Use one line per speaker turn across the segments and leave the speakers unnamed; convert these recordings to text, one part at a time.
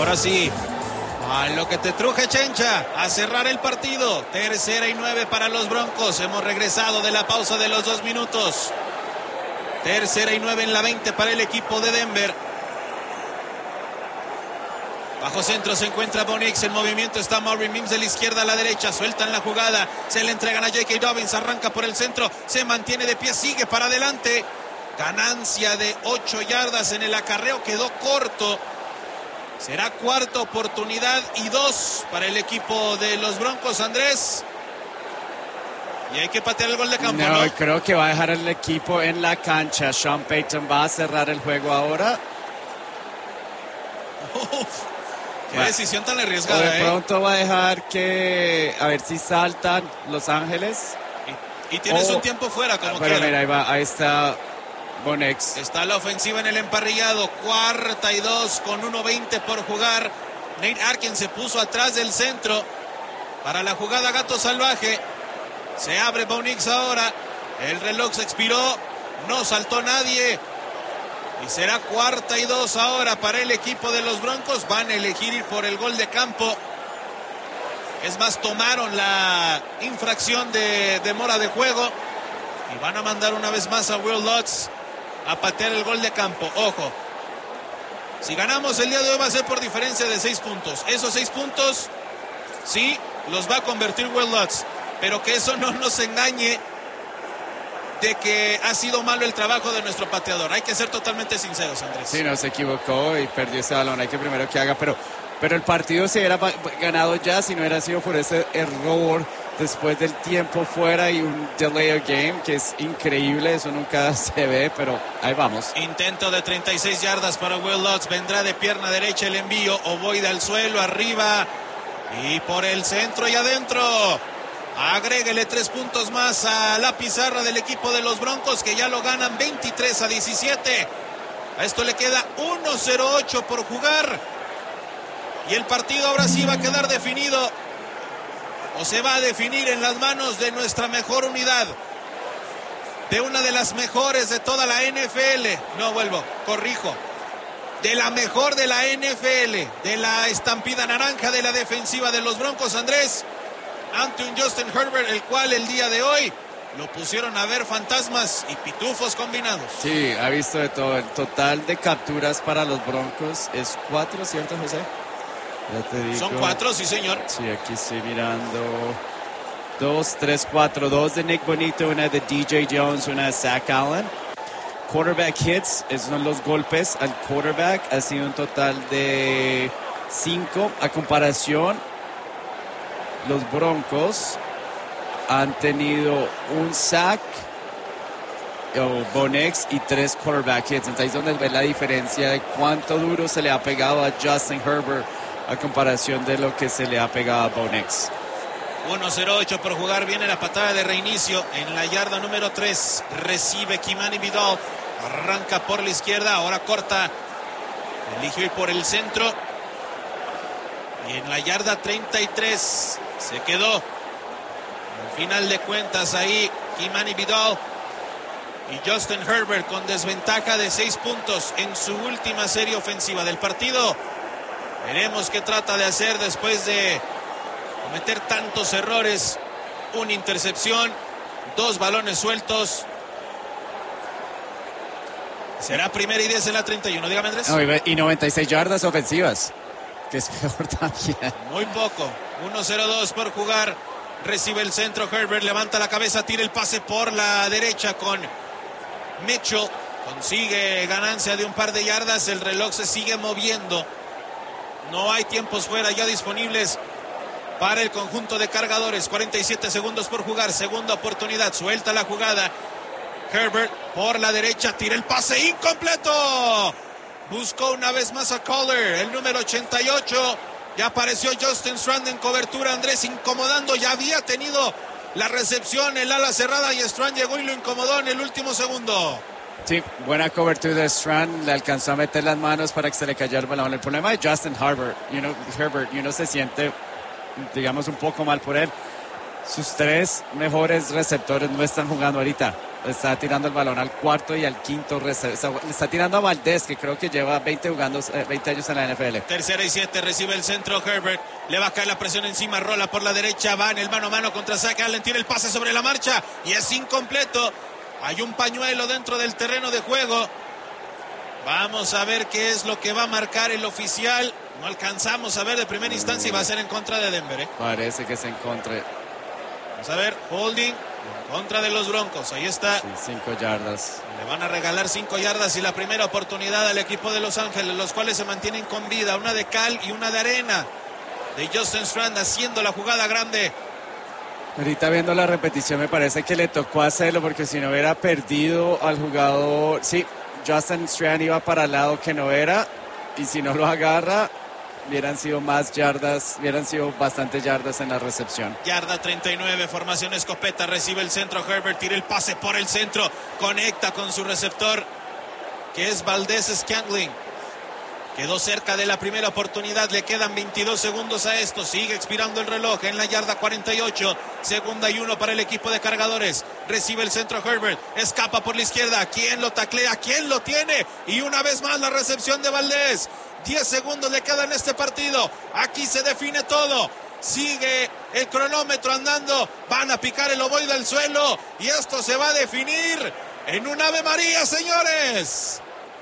Ahora sí, a lo que te truje, Chencha, a cerrar el partido. 3rd y 9 para los Broncos. Hemos regresado de la pausa de los 2 minutos. 3rd y 9 en la 20 para el equipo de Denver. Bajo centro se encuentra Bo Nix. En movimiento está Maureen Mims de la izquierda a la derecha. Sueltan la jugada. Se le entregan a J.K. Dobbins. Arranca por el centro. Se mantiene de pie. Sigue para adelante. Ganancia de 8 yardas en el acarreo. Quedó corto. Será cuarta oportunidad y 2 para el equipo de los Broncos, Andrés. Y hay que patear el gol de campo, ¿no?
Creo que va a dejar el equipo en la cancha. Sean Payton va a cerrar el juego ahora.
Qué decisión tan arriesgada,
De pronto va a dejar que... A ver si saltan Los Ángeles.
Y tienes un tiempo fuera, como quiera.
Mira, ahí está Bo Nix.
Está la ofensiva en el emparrillado. 4ª y 2 con 1:20 por jugar. Nate Atkins se puso atrás del centro para la jugada gato salvaje. Se abre Bo Nix ahora. El reloj se expiró. No saltó nadie. Y será 4ª y 2 ahora para el equipo de los Broncos. Van a elegir ir por el gol de campo. Es más, tomaron la infracción de demora de juego. Y van a mandar una vez más a Will Lutz a patear el gol de campo. Ojo, si ganamos el día de hoy va a ser por diferencia de 6 puntos. Esos 6 puntos, sí, los va a convertir Will Lutz. Pero que eso no nos engañe de que ha sido malo el trabajo de nuestro pateador. Hay que ser totalmente sinceros, Andrés.
Sí, no, se equivocó y perdió ese balón. Hay que primero que haga, pero el partido se hubiera ganado ya si no hubiera sido por ese error después del tiempo fuera y un delay of game, que es increíble. Eso nunca se ve, pero ahí vamos.
Intento de 36 yardas para Will Lutz. Vendrá de pierna derecha el envío. Ovoide al suelo, arriba y por el centro y adentro. Agréguele 3 puntos más a la pizarra del equipo de los Broncos, que ya lo ganan 23-17. A esto le queda 1:08 por jugar. Y el partido ahora sí va a quedar definido. O se va a definir en las manos de nuestra mejor unidad. De una de las mejores de toda la NFL. No, corrijo. De la mejor de la NFL. De la estampida naranja de la defensiva de los Broncos, Andrés. Ante un Justin Herbert, el cual el día de hoy lo pusieron a ver fantasmas y pitufos combinados.
Sí, ha visto de todo. El total de capturas para los Broncos es 4, ¿cierto, José? Ya te digo.
Son 4, sí, señor.
Sí, aquí estoy mirando. 2, 3, 4. 2 de Nick Bonito, una de DJ Jones, una de Zach Allen. Quarterback hits, esos son los golpes al quarterback. Ha sido un total de 5. A comparación, los Broncos han tenido un sack, Bo Nix, y 3 quarterback hits. Entonces ahí es donde ve la diferencia de cuánto duro se le ha pegado a Justin Herbert a comparación de lo que se le ha pegado a Bo Nix.
1:08 por jugar. Viene la patada de reinicio en la yarda número 3. Recibe Kimani Vidal. Arranca por la izquierda. Ahora corta. Eligió ir por el centro. Y en la yarda 33 se quedó. Al final de cuentas ahí Kimani Vidal y Justin Herbert con desventaja de 6 puntos en su última serie ofensiva del partido. Veremos qué trata de hacer después de cometer tantos errores. Una intercepción, 2 balones sueltos. Será 1ª y 10 en la 31. Dígame, Andrés.
No, y 96 yardas ofensivas, que es peor también.
Muy poco. 1:02 por jugar. Recibe el centro. Herbert levanta la cabeza, tira el pase por la derecha con Mitchell. Consigue ganancia de un par de yardas. El reloj se sigue moviendo. No hay tiempos fuera ya disponibles para el conjunto de cargadores. 47 segundos por jugar. Segunda oportunidad. Suelta la jugada. Herbert por la derecha. Tira el pase incompleto. Buscó una vez más a Collar, el número 88. Ya apareció Justin Strand en cobertura, Andrés, incomodando. Ya había tenido la recepción, el ala cerrada, y Strand llegó y lo incomodó en el último segundo.
Sí, buena cobertura de Strand. Le alcanzó a meter las manos para que se le cayera el balón. El problema de Justin Herbert, Herbert, se siente, digamos, un poco mal por él. Sus 3 mejores receptores no están jugando ahorita. Está tirando el balón al cuarto y al quinto. Está tirando a Valdés, que creo que lleva 20 años en la NFL.
Tercera y 7, recibe el centro Herbert. Le va a caer la presión encima, rola por la derecha, va en el mano a mano contra Zach Allen. Tiene el pase sobre la marcha y es incompleto. Hay un pañuelo dentro del terreno de juego. Vamos a ver qué es lo que va a marcar el oficial. No alcanzamos a ver de primera instancia y va a ser en contra de Denver.
Parece que es en contra.
Vamos a ver, holding contra de los Broncos. Ahí está.
Sí, 5 yardas.
Le van a regalar 5 yardas y la primera oportunidad al equipo de Los Ángeles, los cuales se mantienen con vida. Una de cal y una de arena. De Justin Strand haciendo la jugada grande.
Ahorita viendo la repetición me parece que le tocó hacerlo porque si no hubiera perdido al jugador... Sí, Justin Strand iba para el lado que no era y si no lo agarra hubieran sido más yardas, hubieran sido bastantes yardas en la recepción.
Yarda 39, formación escopeta, recibe el centro Herbert, tira el pase por el centro, conecta con su receptor que es Valdés Scantling. Quedó cerca de la primera oportunidad, le quedan 22 segundos a esto, sigue expirando el reloj en la yarda 48, segunda y 1 para el equipo de cargadores, recibe el centro Herbert, escapa por la izquierda, ¿quién lo taclea? ¿Quién lo tiene? Y una vez más la recepción de Valdés, 10 segundos le quedan en este partido, aquí se define todo, sigue el cronómetro andando, van a picar el ovoide al suelo y esto se va a definir en un Ave María, señores.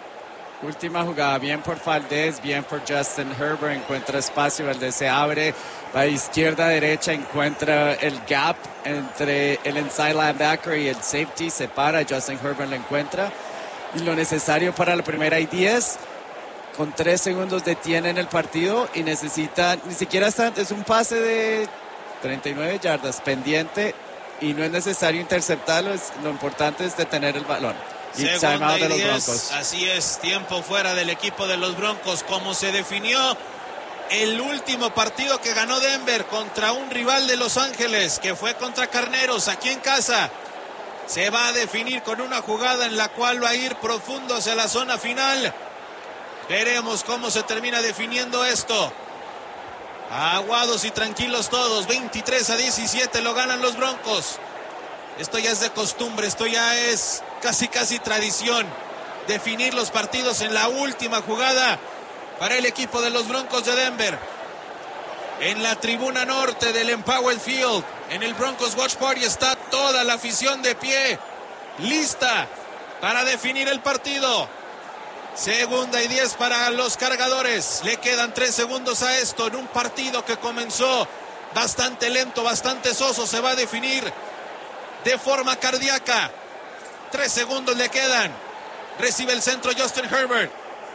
Última jugada, bien por Valdés, bien por Justin Herbert, encuentra espacio, Valdés se abre, va a izquierda, derecha, encuentra el gap entre el inside linebacker y el safety, se para, Justin Herbert lo encuentra, y lo necesario para la primera y 10, con 3 segundos detienen el partido y necesita, ni siquiera está, es un pase de 39 yardas pendiente y no es necesario interceptarlo, lo importante es detener el balón.
Segunda y 10, así es, tiempo fuera del equipo de los Broncos, como se definió el último partido que ganó Denver contra un rival de Los Ángeles, que fue contra Carneros, aquí en casa. Se va a definir con una jugada en la cual va a ir profundo hacia la zona final. Veremos cómo se termina definiendo esto. Aguados y tranquilos todos, 23-17 lo ganan los Broncos. Esto ya es de costumbre, esto ya es casi tradición. Definir los partidos en la última jugada para el equipo de los Broncos de Denver. En la tribuna norte del Empower Field, en el Broncos Watch Party, está toda la afición de pie, lista para definir el partido. Segunda y 10 para los cargadores. Le quedan 3 segundos a esto en un partido que comenzó bastante lento, bastante soso. Se va a definir de forma cardíaca. 3 segundos le quedan. Recibe el centro Justin Herbert.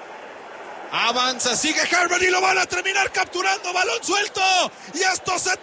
Avanza, sigue Herbert y lo van a terminar capturando. Balón suelto. Y esto se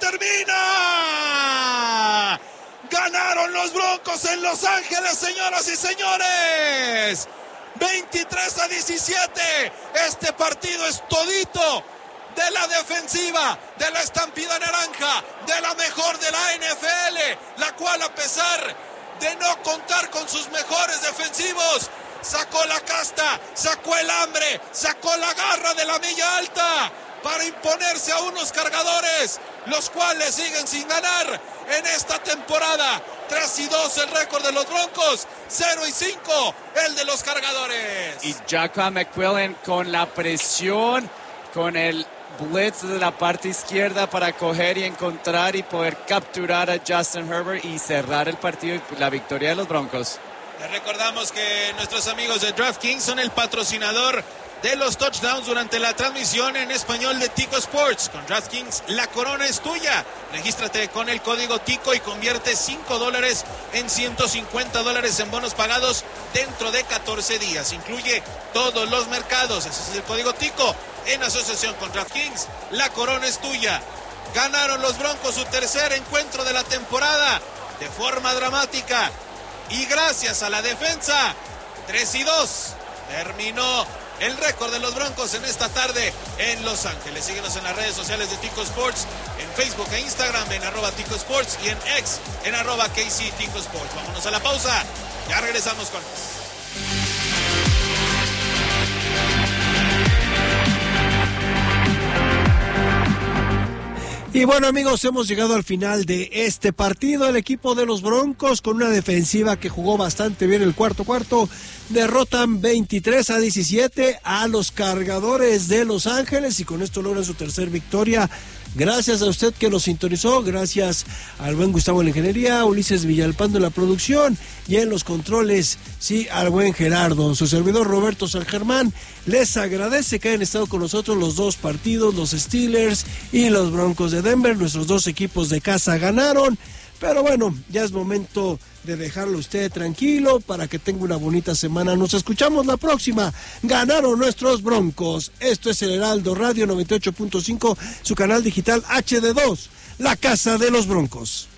termina. Ganaron los Broncos en Los Ángeles, señoras y señores. 23-17. Este partido es todito de la defensiva, de la estampida naranja, de la mejor de la NFL, la cual a pesar de no contar con sus mejores defensivos, sacó la casta, sacó el hambre, sacó la garra de la milla alta para imponerse a unos cargadores, los cuales siguen sin ganar en esta temporada. 3-2 el récord de los Broncos, 0-5 el de los cargadores.
Y Jacob McQuillan con la presión, con el blitz de la parte izquierda para coger y encontrar y poder capturar a Justin Herbert y cerrar el partido y la victoria de los Broncos.
Les recordamos que nuestros amigos de DraftKings son el patrocinador de los touchdowns durante la transmisión en español de Tico Sports. Con DraftKings, la corona es tuya. Regístrate con el código Tico y convierte $5 en $150 en bonos pagados dentro de 14 días. Incluye todos los mercados. Ese es el código Tico. En asociación con DraftKings, la corona es tuya. Ganaron los Broncos su tercer encuentro de la temporada de forma dramática. Y gracias a la defensa, 3-2 terminó el récord de los Broncos en esta tarde en Los Ángeles. Síguenos en las redes sociales de Tico Sports, en Facebook e Instagram en @Tico Sports y en X en @KC Tico Sports. Vámonos a la pausa, ya regresamos con más.
Y bueno, amigos, hemos llegado al final de este partido. El equipo de los Broncos, con una defensiva que jugó bastante bien el cuarto, derrotan 23-17 a los Cargadores de Los Ángeles y con esto logran su tercer victoria. Gracias a usted que nos sintonizó, gracias al buen Gustavo en la ingeniería, Ulises Villalpando en la producción y en los controles, sí, al buen Gerardo. Su servidor Roberto San Germán les agradece que hayan estado con nosotros los dos partidos, los Steelers y los Broncos de Denver. Nuestros dos equipos de casa ganaron, pero bueno, ya es momento de dejarlo usted tranquilo para que tenga una bonita semana. Nos escuchamos la próxima. Ganaron nuestros Broncos. Esto es el Heraldo Radio 98.5, su canal digital HD2, la casa de los Broncos.